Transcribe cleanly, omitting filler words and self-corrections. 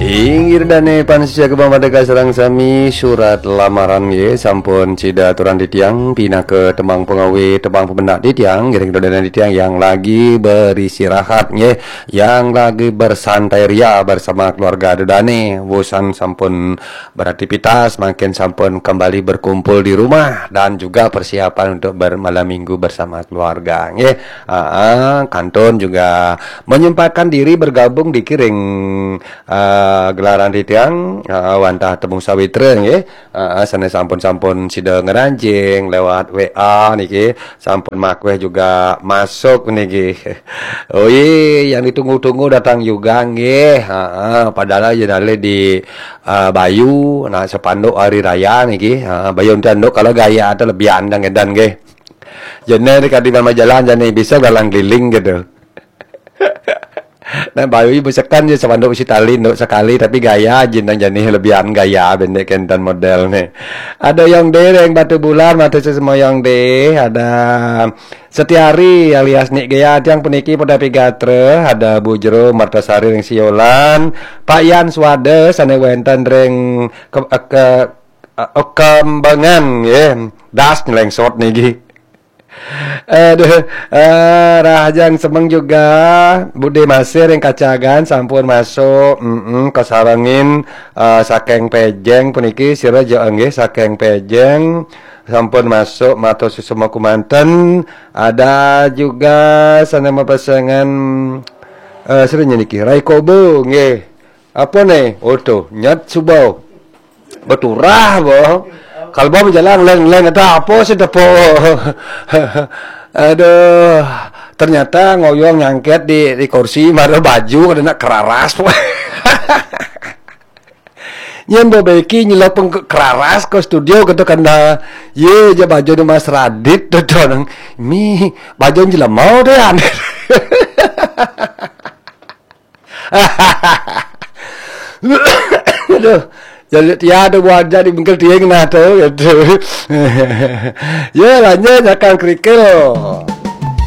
Inggir dane pansya kepamadega sareng sami surat lamaran ye sampun cida aturan di tiang pina ke tembang pengawe tembang pemendak di tiang giring dodana di tiang yang lagi beristirahat ye, yang lagi bersantai ria bersama keluarga dodane bosan sampun beraktivitas makin sampun kembali berkumpul di rumah dan juga persiapan untuk bermalam minggu bersama keluarga ye. Kanton juga menyempatkan diri bergabung di kiring gelaran di tiang wantah tembung sawitreun nggih. Sana sampun-sampun sida ngeranjing lewat WA niki, sampun makweh juga masuk niki. Oh iya, yang ditunggu-tunggu datang juga nggih. Padahal jenale di Bayu nah sepanduk hari raya niki. Bayu tanduk kalau gaya ada lebih andang edan nggih. Jene di kadiman jalan jane bisa galang keliling gitu. Nah Bayu ibu sekan je sepanduk si tali nduk sekali tapi gaya jenang jani lebihan gaya bendek kentan model nih. Ada yang dereng batu bulan mata semua yang deh, ada Setiari alias Nik Gaya tiang peniki pada pigatre, ada Bu Jero Martasari ring siolan, Pak Yan Swade sane wenten ring kembangan ya. Das nyelengsot niki. Aduh, Rahajang Semeng juga Bude Masir yang kacagan sampun masuk kesarangin sakeng pejeng puniki sira jaeng nggih sakeng pejeng sampun masuk matos semua kumanten. Ada juga sana pasangan sering niki Raikobo nggih. Apa nih? Oh tuh, nyat subau. Beturah boh. Kalau bawa berjalan leng-leng atau apa sih depo. Aduh, ternyata ngoyong nyangket di kursi marah baju kena keraras. Nyen bobeki nyelopeng keraras ke studio gitu kena ye aja baju de Mas Radit dodong mi baju jelema mau deh. Aduh. Jadi tiada wajah di bengkel tiang nah tuh gitu. Ya lanjut akan kerikil.